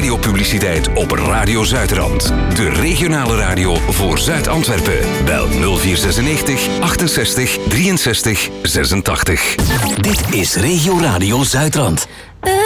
radiopubliciteit op Radio Zuidrand. De regionale radio voor Zuid-Antwerpen. Bel 0496 68 63 86. Dit is Regio Radio Zuidrand.